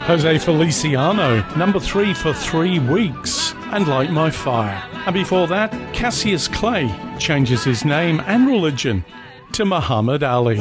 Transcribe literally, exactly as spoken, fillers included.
Jose Feliciano, number three for three weeks, and Light My Fire. And before that, Cassius Clay changes his name and religion to Muhammad Ali.